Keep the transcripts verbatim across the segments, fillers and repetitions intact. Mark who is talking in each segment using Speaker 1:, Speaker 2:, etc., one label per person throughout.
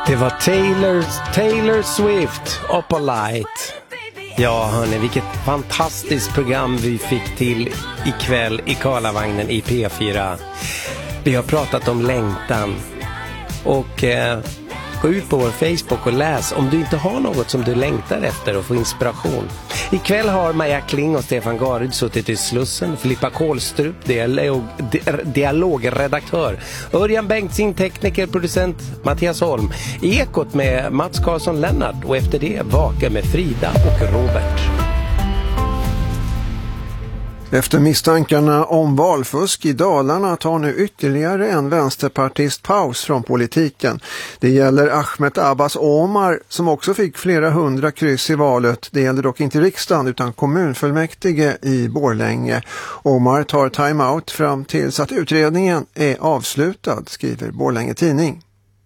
Speaker 1: Det var Taylor, Taylor Swift, Up All Light. Ja hörni, vilket fantastiskt program vi fick till ikväll i Karlavagnen i P fyra. Vi har pratat om längtan. Och eh, gå ut på vår Facebook och läs om du inte har något som du längtar efter och få inspiration. Ikväll har Maja Kling och Stefan Garyd suttit i Slussen. Filippa Kålstrup, dialog, dialogredaktör. Örjan Bengtzing, tekniker, producent. Mattias Holm. Ekot med Mats Karlsson Lennart. Och efter det Vaka med Frida och Robert.
Speaker 2: Efter misstankarna om valfusk i Dalarna tar nu ytterligare en vänsterpartist paus från politiken. Det gäller Ahmet Abbas Omar som också fick flera hundra kryss i valet. Det gäller dock inte riksdagen utan kommunfullmäktige i Borlänge. Omar tar timeout fram tills att utredningen är avslutad, skriver Borlänge Tidning.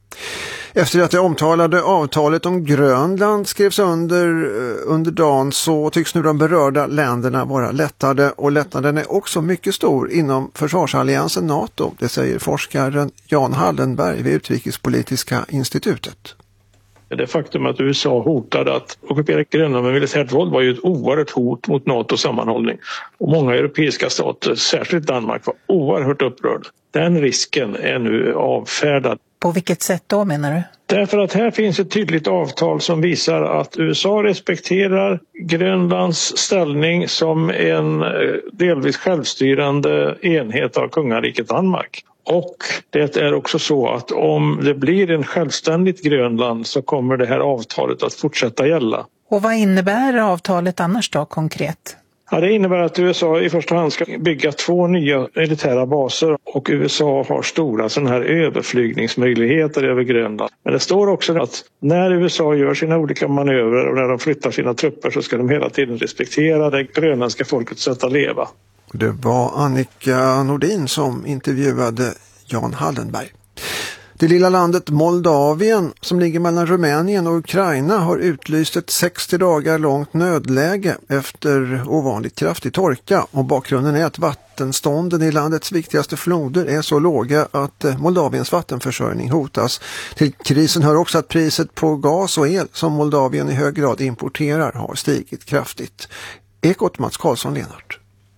Speaker 2: Efter att det omtalade avtalet om Grönland skrevs under under dagen så tycks nu de berörda länderna vara lättade, och lättnaden är också mycket stor inom försvarsalliansen NATO, det säger forskaren Jan Hallenberg vid Utrikespolitiska institutet.
Speaker 3: Det faktum att U S A hotade att ockupera Grönland med militärt våld var ju ett oerhört hot mot NATOs sammanhållning. Och många europeiska stater, särskilt Danmark, var oerhört upprörda. Den risken är nu avfärdad.
Speaker 4: På vilket sätt då menar du?
Speaker 3: Därför att här finns ett tydligt avtal som visar att U S A respekterar Grönlands ställning som en delvis självstyrande enhet av kungariket Danmark. Och det är också så att om det blir en självständigt Grönland så kommer det här avtalet att fortsätta gälla.
Speaker 4: Och vad innebär avtalet annars då konkret?
Speaker 3: Ja, det innebär att U S A i första hand ska bygga två nya militära baser och U S A har stora sådana här överflygningsmöjligheter över Grönland. Men det står också att när U S A gör sina olika manövrer och när de flyttar sina trupper så ska de hela tiden respektera det grönländska folkets sätt att leva.
Speaker 2: Det var Annika Nordin som intervjuade Jan Hallenberg. Det lilla landet Moldavien som ligger mellan Rumänien och Ukraina har utlyst ett sextio dagar långt nödläge efter ovanligt kraftig torka, och bakgrunden är att vattenstånden i landets viktigaste floder är så låga att Moldaviens vattenförsörjning hotas. Till krisen hör också att priset på gas och el som Moldavien i hög grad importerar har stigit kraftigt. Ekot Mats Karlsson Lennart.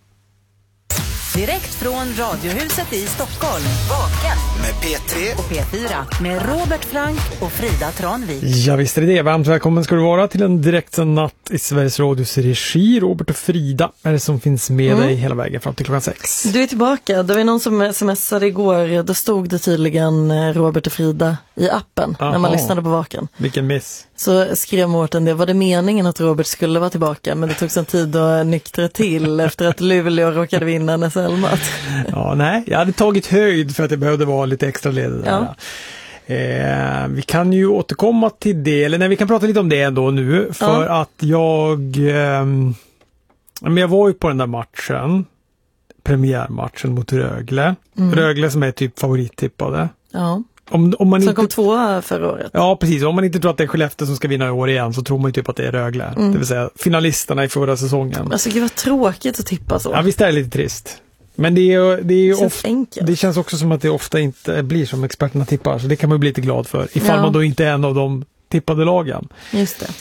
Speaker 5: Direkt från Radiohuset i Stockholm. Vaken
Speaker 6: med P tre
Speaker 5: och P fyra med Robert Frank och Frida Tranvik.
Speaker 7: Ja visst är det det. Varmt välkommen ska du vara till en direktsänd natt i Sveriges Radios regi. Robert och Frida är det som finns med mm. dig hela vägen fram till klockan sex.
Speaker 8: Du är tillbaka. Det var någon som smsade igår. Då stod det tydligen Robert och Frida i appen. Aha. När man lyssnade på Vaken.
Speaker 7: Vilken miss.
Speaker 8: Så skrev Mårten det. Var det meningen att Robert skulle vara tillbaka? Men det tog en tid att nyktra till efter att Luleå råkade vinna en S L-match.
Speaker 7: Ja, nej. Jag hade tagit höjd för att det behövde vara lite extra ledig där. Ja. Eh, vi kan ju återkomma till det. Eller nej, vi kan prata lite om det ändå nu. För ja. att jag... Eh, men jag var ju på den där matchen. Premiärmatchen mot Rögle. Mm. Rögle som är typ favorittippade.
Speaker 8: Ja.
Speaker 7: Om, om man
Speaker 8: som
Speaker 7: inte...
Speaker 8: kom tvåa förra året.
Speaker 7: Ja, precis. Om man inte tror att det är Skellefteå som ska vinna i år igen så tror man ju typ att det är Rögle. Mm. Det vill säga finalisterna i förra säsongen.
Speaker 8: Alltså gud vad tråkigt att tippa så.
Speaker 7: Ja, visst är det lite trist. Men det är ju, det är ju
Speaker 8: det
Speaker 7: ofta,
Speaker 8: enkelt.
Speaker 7: Det känns också som att det ofta inte blir som experterna tippar. Så det kan man ju bli lite glad för. Ifall ja. man då inte är en av de tippade lagen.
Speaker 8: Just det.